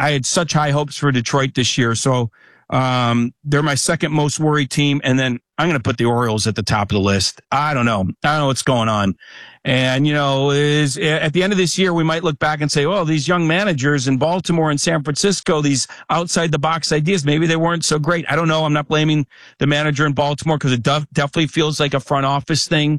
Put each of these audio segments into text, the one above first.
I had such high hopes for Detroit this year. So they're my second most worried team. And then I'm going to put the Orioles at the top of the list. I don't know what's going on. And, is at the end of this year, we might look back and say, oh, these young managers in Baltimore and San Francisco, these outside the box ideas, maybe they weren't so great. I don't know. I'm not blaming the manager in Baltimore because it definitely feels like a front office thing.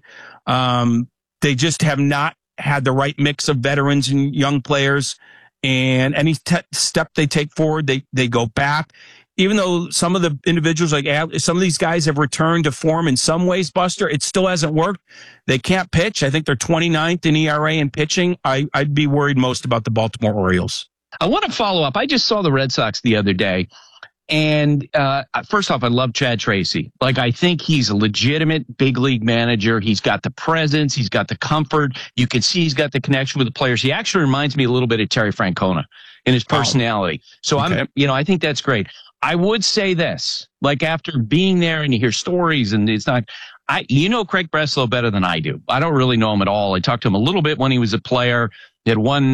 They just have not had the right mix of veterans and young players. And any step they take forward, they go back. Even though some of the individuals, like some of these guys have returned to form in some ways, Buster, it still hasn't worked. They can't pitch. I think they're 29th in ERA in pitching. I'd be worried most about the Baltimore Orioles. I want to follow up. I just saw the Red Sox the other day. And first off, I love Chad Tracy. I think he's a legitimate big league manager. He's got the presence. He's got the comfort. You can see he's got the connection with the players. He actually reminds me a little bit of Terry Francona in his personality. So okay. I think that's great. I would say this, after being there and you hear stories and it's not, Craig Breslow better than I do. I don't really know him at all. I talked to him a little bit when he was a player. Had one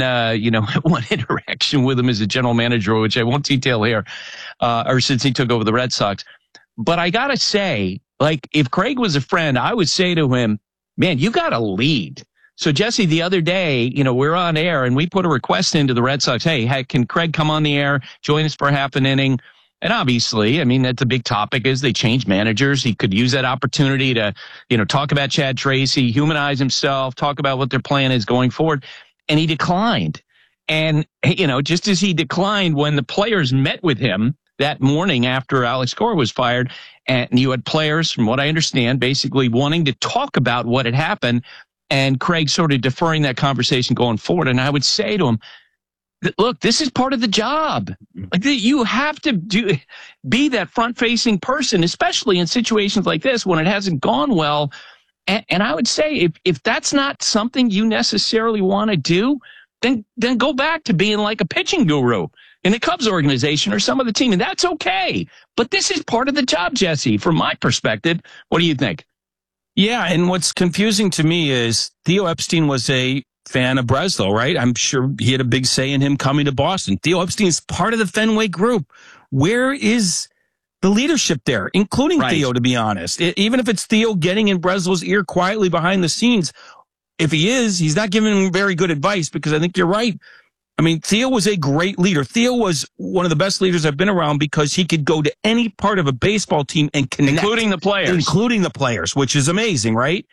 interaction with him as a general manager, which I won't detail here, or since he took over the Red Sox. But I got to say, if Craig was a friend, I would say to him, man, you got to lead. So, Jesse, the other day, we're on air and we put a request into the Red Sox. Hey, can Craig come on the air, join us for half an inning? And obviously, that's a big topic is they change managers. He could use that opportunity to, talk about Chad Tracy, humanize himself, talk about what their plan is going forward. And he declined. And, just as he declined when the players met with him that morning after Alex Cora was fired, and you had players, from what I understand, basically wanting to talk about what had happened, and Craig sort of deferring that conversation going forward. And I would say to him, look, this is part of the job. You have to be that front-facing person, especially in situations like this when it hasn't gone well. And I would say if that's not something you necessarily want to do, then go back to being like a pitching guru in the Cubs organization or some other team. And that's okay. But this is part of the job, Jesse, from my perspective. What do you think? Yeah, and what's confusing to me is Theo Epstein was a fan of Breslow, right? I'm sure he had a big say in him coming to Boston. Theo Epstein is part of the Fenway group. Where is the leadership there, including right. Theo, to be honest? Even if it's Theo getting in Breslow's ear quietly behind the scenes, if he is, he's not giving him very good advice because I think you're right. Theo was a great leader. Theo was one of the best leaders I've been around because he could go to any part of a baseball team and connect. Including the players, which is amazing, right?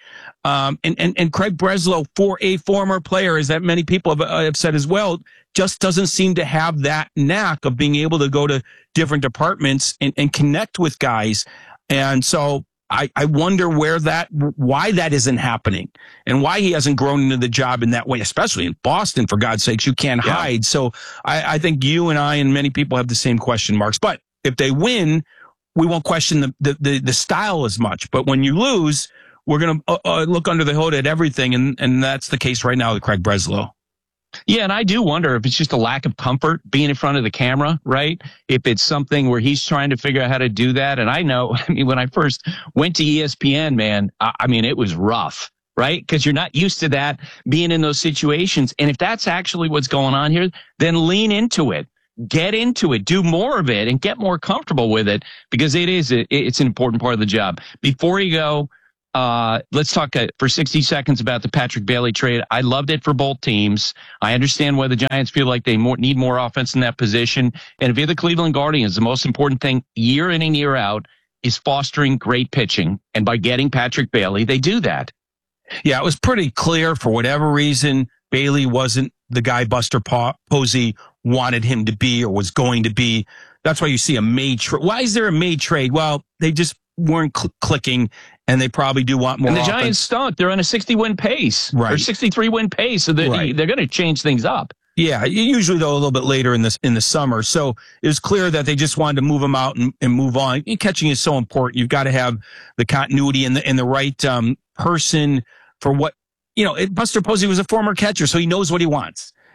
And Craig Breslow, for a former player, as that many people have said as well, just doesn't seem to have that knack of being able to go to different departments and connect with guys. And so I wonder why that isn't happening and why he hasn't grown into the job in that way, especially in Boston, for God's sakes, you can't hide. So I think you and I and many people have the same question marks, but if they win, we won't question the style as much. But when you lose, we're going to look under the hood at everything. And that's the case right now with Craig Breslow. Yeah, and I do wonder if it's just a lack of comfort being in front of the camera, right? If it's something where he's trying to figure out how to do that. And I know, when I first went to ESPN, man, it was rough, right? Because you're not used to that, being in those situations. And if that's actually what's going on here, then lean into it. Get into it, do more of it, and get more comfortable with it because it's an important part of the job. Before you go, let's talk for 60 seconds about the Patrick Bailey trade. I loved it for both teams. I understand why the Giants feel like they need more offense in that position. And if you're the Cleveland Guardians, the most important thing year in and year out is fostering great pitching. And by getting Patrick Bailey, they do that. Yeah, it was pretty clear for whatever reason, Bailey wasn't the guy Buster Posey wanted him to be or was going to be. That's why you see a May trade. Why is there a May trade? Well, they just weren't clicking, and they probably do want more. And the offense. Giants stunk. They're on a 60-win pace, right, or 63-win pace, so they're going to change things up. Yeah, usually though a little bit later in the summer. So it was clear that they just wanted to move him out and move on. And catching is so important. You've got to have the continuity and the right person for what Buster Posey was a former catcher, so he knows what he wants.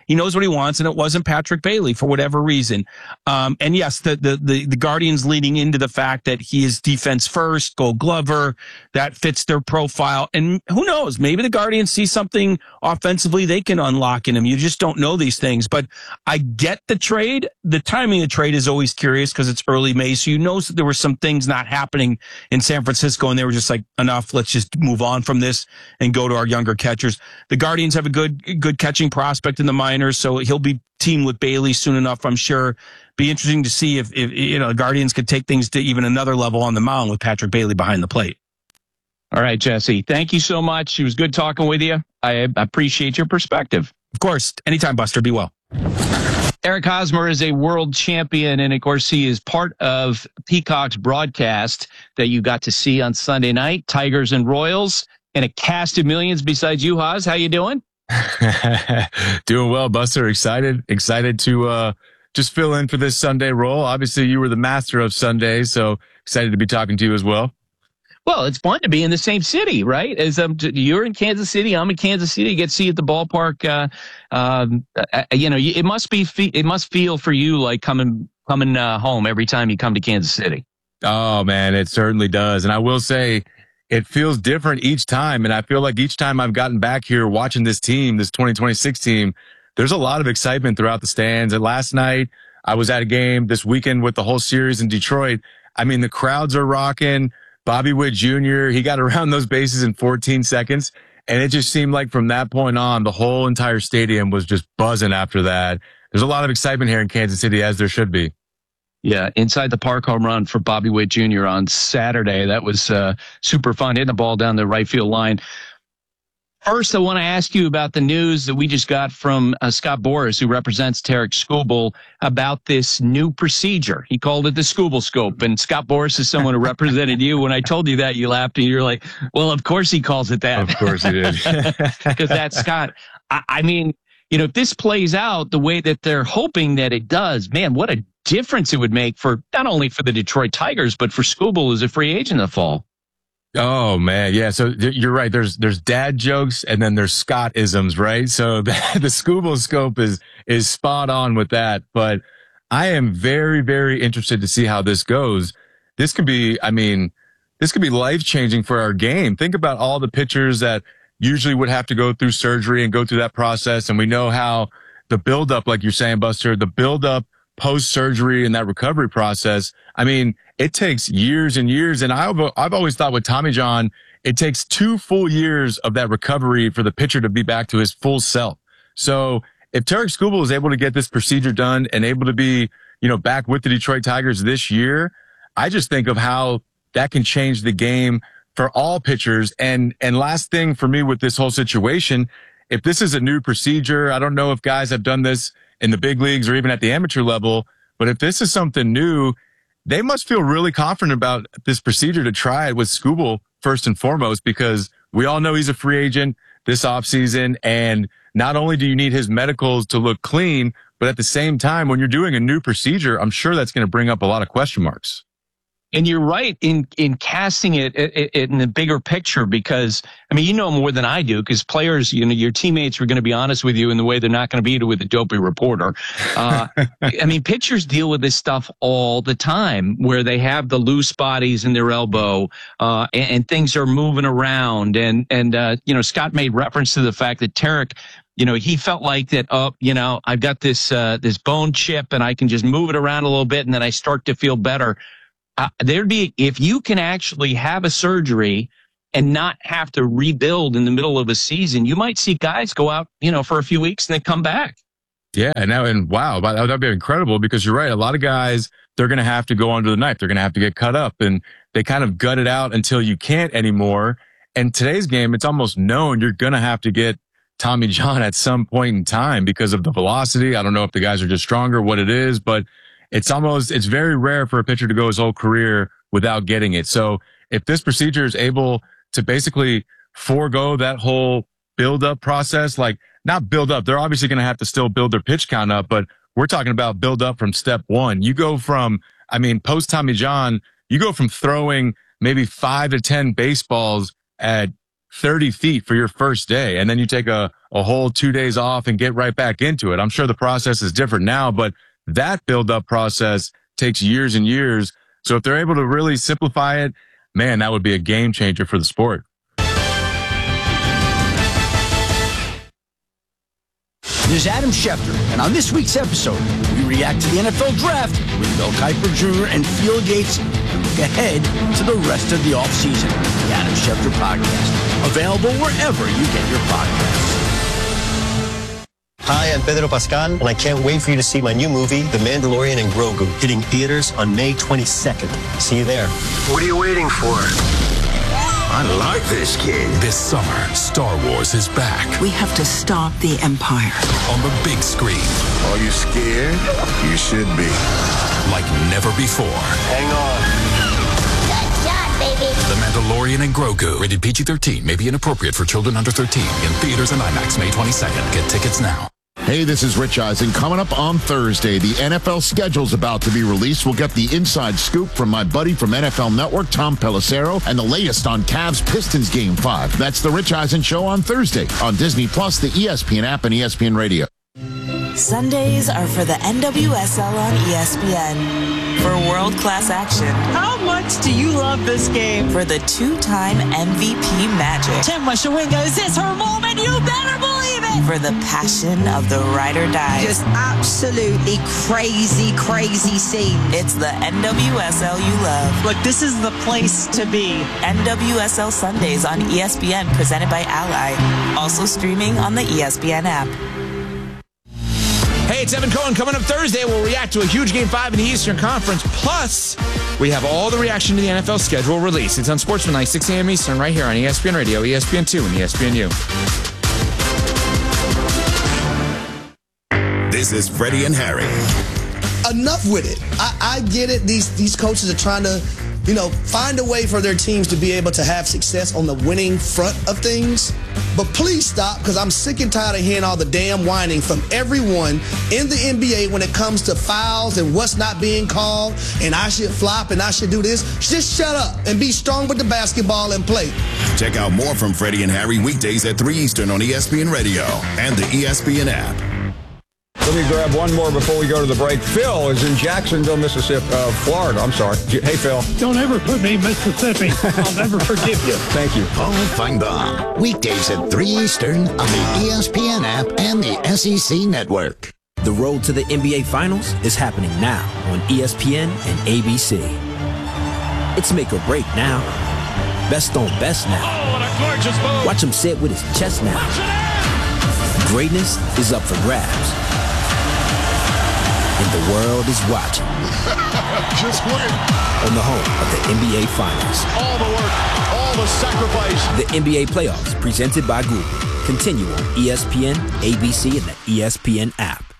He knows what he wants, and it wasn't Patrick Bailey for whatever reason. And yes, the Guardians leading into the fact that he is defense first, Gold Glover, that fits their profile. And who knows, maybe the Guardians see something offensively they can unlock in him. You just don't know these things. But I get the trade. The timing of the trade is always curious because it's early May. So you know that there were some things not happening in San Francisco, and they were just like, enough, let's just move on from this and go to our younger catchers. The Guardians have a good catching prospect in the minors, so he'll be teamed with Bailey soon enough, I'm sure. Be interesting to see if the Guardians could take things to even another level on the mound with Patrick Bailey behind the plate. All right, Jesse, thank you so much. It was good talking with you. I appreciate your perspective. Of course. Anytime, Buster. Be well. Eric Hosmer is a world champion, and of course, he is part of Peacock's broadcast that you got to see on Sunday night, Tigers and Royals, and a cast of millions besides you, Hos. How you doing? Doing well, Buster. Excited to just fill in for this Sunday role. Obviously, you were the master of Sunday, so excited to be talking to you as well. Well, it's fun to be in the same city, right? As you're in Kansas City, I'm in Kansas City. You get to see you at the ballpark. It must feel for you like coming home every time you come to Kansas City. Oh man, it certainly does. And I will say, it feels different each time. And I feel like each time I've gotten back here watching this team, this 2026 team, there's a lot of excitement throughout the stands. And last night I was at a game, this weekend with the whole series in Detroit. I mean, the crowds are rocking. Bobby Witt Jr., he got around those bases in 14 seconds. And it just seemed like from that point on, the whole entire stadium was just buzzing after that. There's a lot of excitement here in Kansas City, as there should be. Yeah, inside the park home run for Bobby Witt Jr. on Saturday. That was super fun, hitting the ball down the right field line. First, I want to ask you about the news that we just got from Scott Boras, who represents Tarik Skubal, about this new procedure. He called it the Skubal scope. And Scott Boras is someone who represented you. When I told you that, you laughed and you're like, well, of course he calls it that. Of course he did. Because that's Scott. I mean, if this plays out the way that they're hoping that it does, man, what a difference it would make for not only for the Detroit Tigers, but for Skubal as a free agent in the fall. Oh man. Yeah. So you're right. There's dad jokes and then there's Scott-isms, right? So the Skubal scope is spot on with that. But I am very, very interested to see how this goes. This could be life changing for our game. Think about all the pitchers that usually would have to go through surgery and go through that process. And we know how the buildup, like you're saying, Buster, the buildup post-surgery and that recovery process. I mean, it takes years and years. And I've always thought with Tommy John, it takes 2 full years of that recovery for the pitcher to be back to his full self. So if Tarik Skubal is able to get this procedure done and able to be, back with the Detroit Tigers this year, I just think of how that can change the game for all pitchers. And last thing for me with this whole situation, if this is a new procedure, I don't know if guys have done this in the big leagues or even at the amateur level, but if this is something new, they must feel really confident about this procedure to try it with Skubal first and foremost, because we all know he's a free agent this offseason. And not only do you need his medicals to look clean, but at the same time, when you're doing a new procedure, I'm sure that's going to bring up a lot of question marks. And you're right in casting it in the bigger picture, because, you know more than I do, because players, your teammates are going to be honest with you in the way they're not going to be with a dopey reporter. Pitchers deal with this stuff all the time, where they have the loose bodies in their elbow, and things are moving around. And Scott made reference to the fact that Tarik, he felt like that, I've got this bone chip and I can just move it around a little bit and then I start to feel better. If you can actually have a surgery and not have to rebuild in the middle of a season, you might see guys go out, for a few weeks and then come back. Yeah. And wow, that'd be incredible, because you're right. A lot of guys, they're going to have to go under the knife. They're going to have to get cut up, and they kind of gut it out until you can't anymore. And today's game, it's almost known you're going to have to get Tommy John at some point in time because of the velocity. I don't know if the guys are just stronger, what it is, but it's very rare for a pitcher to go his whole career without getting it. So if this procedure is able to basically forego that whole build-up process, like not build up, they're obviously going to have to still build their pitch count up, but we're talking about build up from step one. You go from, post Tommy John, you go from throwing maybe 5 to 10 baseballs at 30 feet for your first day, and then you take a whole 2 days off and get right back into it. I'm sure the process is different now, but that build-up process takes years and years. So if they're able to really simplify it, man, that would be a game changer for the sport. This is Adam Schefter, and on this week's episode, we react to the NFL Draft with Mel Kiper Jr. and Phil Gates and look ahead to the rest of the offseason. The Adam Schefter Podcast, available wherever you get your podcasts. Hi, I'm Pedro Pascal, and I can't wait for you to see my new movie, The Mandalorian and Grogu, hitting theaters on May 22nd. See you there. What are you waiting for? I like this kid. This summer, Star Wars is back. We have to stop the Empire. On the big screen. Are you scared? You should be. Like never before. Hang on. Good job, baby. The Mandalorian and Grogu. Rated PG-13. May be inappropriate for children under 13. In theaters and IMAX May 22nd. Get tickets now. Hey, this is Rich Eisen. Coming up on Thursday, the NFL schedule's about to be released. We'll get the inside scoop from my buddy from NFL Network, Tom Pelissero, and the latest on Cavs-Pistons Game 5. That's the Rich Eisen Show on Thursday on Disney+, the ESPN app, and ESPN Radio. Sundays are for the NWSL on ESPN. For world-class action. How much do you love this game? For the two-time MVP magic. Tim Washawinga, is this her moment? You better believe it! For the passion of the ride or die. Just absolutely crazy, crazy scene. It's the NWSL you love. Look, this is the place to be. NWSL Sundays on ESPN, presented by Ally. Also streaming on the ESPN app. Hey, it's Evan Cohen. Coming up Thursday, we'll react to a huge Game 5 in the Eastern Conference. Plus, we have all the reaction to the NFL schedule release. It's on Sportsmanlike, 6 a.m. Eastern, right here on ESPN Radio, ESPN2, and ESPNU. This is Freddie and Harry. Enough with it. I get it. These coaches are trying to, find a way for their teams to be able to have success on the winning front of things. But please stop, because I'm sick and tired of hearing all the damn whining from everyone in the NBA when it comes to fouls and what's not being called, and I should flop and I should do this. Just shut up and be strong with the basketball and play. Check out more from Freddie and Harry weekdays at 3 Eastern on ESPN Radio and the ESPN app. Let me grab one more before we go to the break. Phil is in Jacksonville, Mississippi, Florida. I'm sorry. Hey, Phil. Don't ever put me in Mississippi. I'll never forgive you. Thank you. Paul Feinbaum. Weekdays at 3 Eastern on the ESPN app and the SEC Network. The road to the NBA Finals is happening now on ESPN and ABC. It's make or break now. Best on best now. Oh, what a gorgeous move. Watch him sit with his chest now. Greatness is up for grabs. And the world is watching. Just win. On the home of the NBA Finals. All the work, all the sacrifice. The NBA Playoffs, presented by Google. Continue on ESPN, ABC, and the ESPN app.